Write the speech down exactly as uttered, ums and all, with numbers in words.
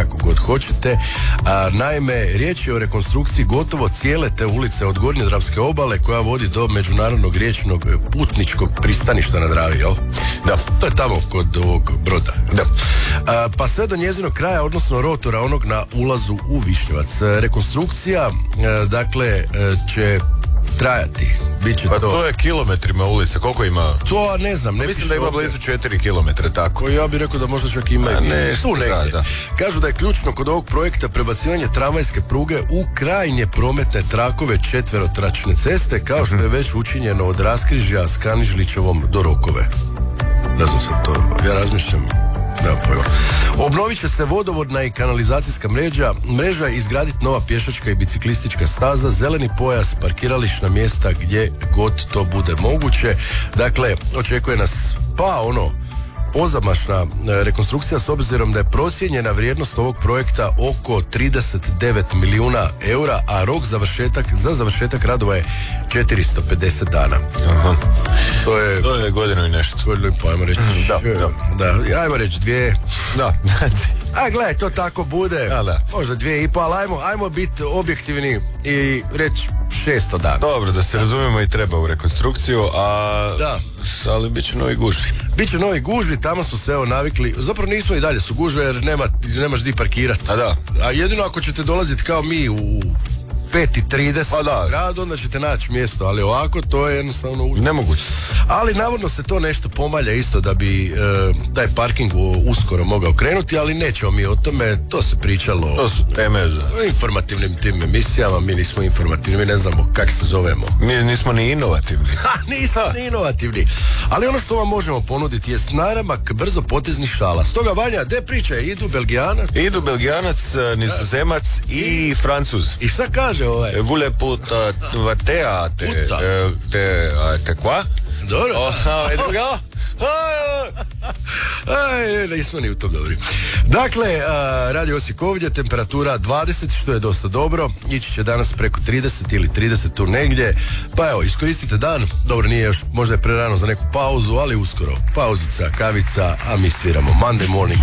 kako god hoćete. A, naime, riječ je o rekonstrukciji gotovo cijele te ulice od Gornjodravske obale koja vodi do međunarodnog riječnog putničkog pristaništa na Dravi, jel? Da. To je tamo kod ovog broda. Da. A, pa sve do njezinog kraja, odnosno rotora onog na ulazu u Višnjevac. Rekonstrukcija, a, dakle, a, će trajati. Biće pa to... to je kilometrima ulica, koliko ima? To ne znam, ne mislim da ima blizu četiri kilometra, tako. Ja bih rekao da možda čak ima i više. Tu negdje. Da, da. Kažu da je ključno kod ovog projekta prebacivanje tramvajske pruge u krajnje prometne trakove četverotračne ceste, kao što je već učinjeno od raskrižja s Kanižlićevom do Rokove. Ne znam sad to, ja razmišljam. Nemam pojma. Obnovit će se vodovodna i kanalizacijska mreža, mreža izgraditi nova pješačka i biciklistička staza, zeleni pojas, parkirališna mjesta gdje god to bude moguće. Dakle, očekuje nas pa ono pozamašna rekonstrukcija s obzirom da je procijenjena vrijednost ovog projekta oko trideset devet milijuna eura, a rok završetak, za završetak radova je četiristo pedeset dana. Aha. To je, to je godinu i nešto. Godinu i po, ajmo reći. Da, da. da. Ajmo reći dvije. Da. A gledaj, to tako bude. Da, da. Možda dvije i po, ali ajmo, ajmo biti objektivni i reći šesto dana. Dobro, da se razumijemo i treba u rekonstrukciju, a... Da. Ali bit će novi gužvi. Biće novi gužvi, tamo su se evo navikli. Zapravo nismo i dalje su gužve jer nema, nemaš di parkirati. A da. A jedino ako ćete dolaziti kao mi u pet i trideset pa da. grad, onda ćete naći mjesto, ali ovako to je jednostavno užasno. Nemoguće. Ali navodno se to nešto pomalja isto da bi e, taj parking uskoro mogao krenuti, ali nećemo mi o tome, to se pričalo to su teme za... o informativnim tim emisijama, mi nismo informativni, mi ne znamo kak se zovemo. Mi nismo ni inovativni. Ha, nismo ha. ni inovativni. Ali ono što vam možemo ponuditi jest naramak brzo poteznih šala. Stoga Vanja, de priča, idu Belgijanac? Idu Belgijanac, Nizozemac i Francuz. I šta kaže ovaj? Vule puta vatea te, te, te, te kva? Dobro. Oh, et druga? Aj, nismo ni u tom dobri. Dakle, a, Radio Osijek ovdje, temperatura dvadeset, što je dosta dobro. Ići će danas preko trideset ili trideset tu negdje. Pa evo, iskoristite dan. Dobro, nije još, možda je prerano za neku pauzu, ali uskoro. Pauzica, kavica, a mi sviramo Monday Morning